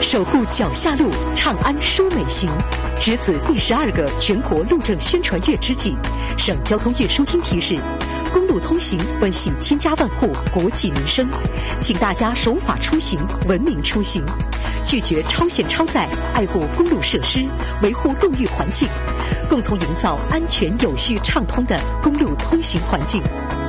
守护脚下路，长安舒美行。值此第12个全国路政宣传月之际，省交通运输厅提示：公路通行关系千家万户国计民生，请大家守法出行，文明出行，拒绝超限超载，爱护公路设施，维护路域环境，共同营造安全有序畅通的公路通行环境。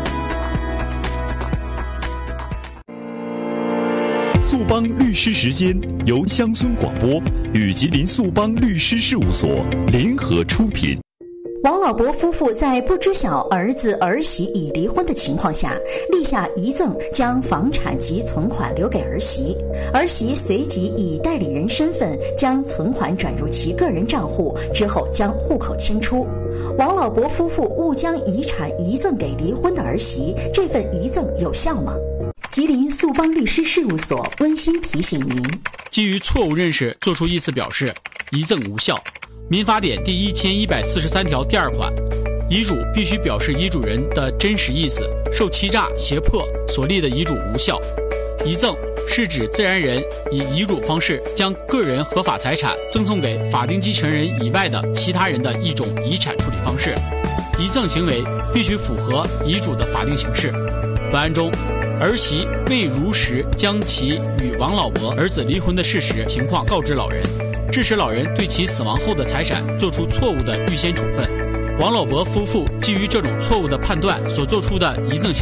速帮律师时间由乡村广播与吉林速帮律师事务所联合出品。 王老伯夫妇在不知晓儿子儿媳已离婚的情况下，立下遗赠，将房产及存款留给儿媳。儿媳随即以代理人身份将存款转入其个人账户，之后将户口迁出。王老伯夫妇误将遗产遗赠给离婚的儿媳，这份遗赠有效吗？吉林速帮律师事务所温馨提醒您： 基于错误认识作出意思表示，遗赠无效。民法典第1143条第2款，遗嘱必须表示遗嘱人的真实意思，受欺诈、胁迫所立的遗嘱无效。遗赠是指自然人以遗嘱方式将个人合法财产赠送给法定继承人以外的其他人的一种遗产处理方式。遗赠行为必须符合遗嘱的法定形式。本案中，儿媳未如实将其与王老伯儿子离婚的事实情况告知老人，致使老人对其死亡后的财产做出错误的预先处分。王老伯夫妇基于这种错误的判断所做出的遗赠行为